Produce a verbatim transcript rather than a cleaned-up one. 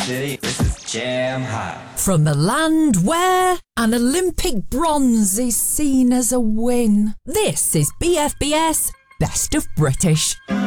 City, this is Jam Hot. From the land where an Olympic bronze is seen as a win. This is B F B S Best of British.